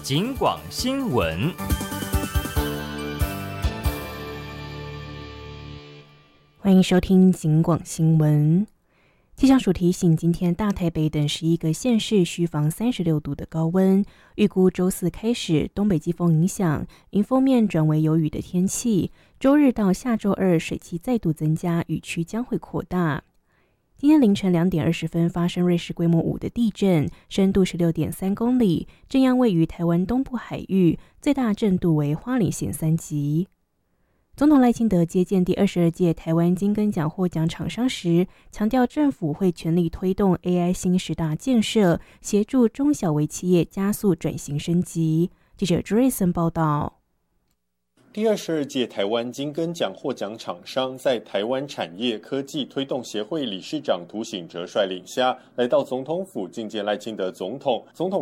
警广新闻。 欢迎收听警广新闻。气象署提醒，今天大台北等11个县市需防36度的高温，预估周四开始东北季风影响，迎风面转为有雨的天气，周日到下周二水汽再度增加，雨区将会扩大。今天凌晨2点20分发生瑞士规模5的地震，深度16.3公里，震央位于台湾东部海域，最大震度为花莲县3级。总统赖清德接见第22届台湾金根奖获奖厂商时，强调政府会全力推动 AI 新10大建设，协助中小微企业加速转型升级。记者 Jason 报道。 第22届台湾金根奖获奖厂商在台湾产业科技推动协会理事长涂醒哲率领下，来到总统府觐见赖清德总统。总统